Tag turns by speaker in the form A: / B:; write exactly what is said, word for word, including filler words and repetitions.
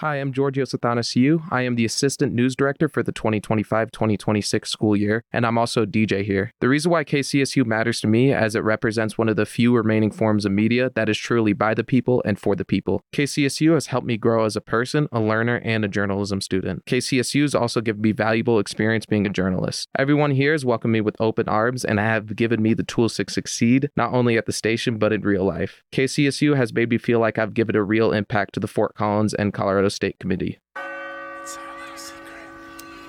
A: Hi, I'm Giorgio Sathanasiou. I am the Assistant News Director for the twenty twenty-five twenty twenty-six school year, and I'm also a D J here. The reason why K C S U matters to me as it represents one of the few remaining forms of media that is truly by the people and for the people. K C S U has helped me grow as a person, a learner, and a journalism student. K C S U has also given me valuable experience being a journalist. Everyone here has welcomed me with open arms and have given me the tools to succeed, not only at the station, but in real life. K C S U has made me feel like I've given a real impact to the Fort Collins and Colorado State Committee.